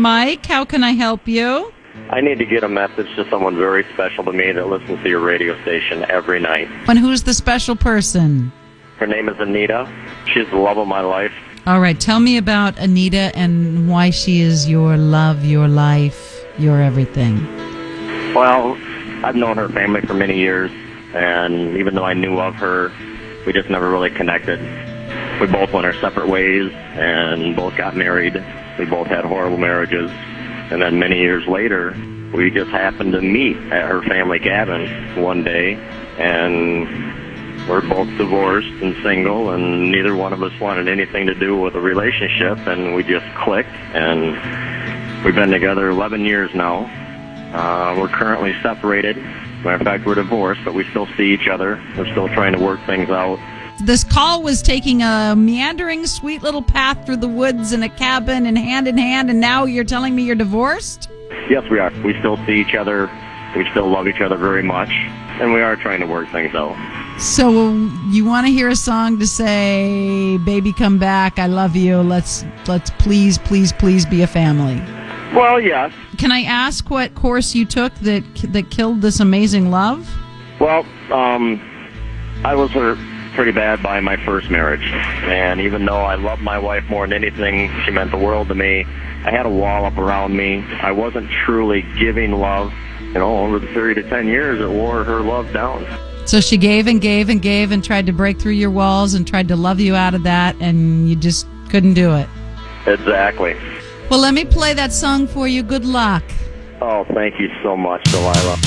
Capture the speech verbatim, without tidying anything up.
Mike, how can I help you? I need to get a message to someone very special to me that listens to your radio station every night. And who's the special person? Her name is Anita. She's the love of my life. All right, tell me about Anita and why she is your love, your life, your everything. Well, I've known her family for many years, and even though I knew of her, we just never really connected. We both went our separate ways and both got married. We both had horrible marriages. And then many years later, we just happened to meet at her family cabin one day, and we're both divorced and single, and neither one of us wanted anything to do with a relationship, and we just clicked, and we've been together eleven years now. Uh, we're currently separated. Matter of fact, we're divorced, but we still see each other. We're still trying to work things out. This call was taking a meandering, sweet little path through the woods in a cabin and hand in hand, and now you're telling me you're divorced? Yes, we are. We still see each other. We still love each other very much, and we are trying to work things out. So you want to hear a song to say, baby, come back, I love you, let's let's please, please, please be a family? Well, yes. Can I ask what course you took that that killed this amazing love? Well, um, I was hurt pretty bad by my first marriage, and even though I loved my wife more than anything, she meant the world to me, I had a wall up around me. I wasn't truly giving love. You know, over the period of ten years, it wore her love down. So she gave and gave and gave and tried to break through your walls and tried to love you out of that, and you just couldn't do it. Exactly. Well, let me play that song for you. Good luck. Oh, thank you so much, Delilah.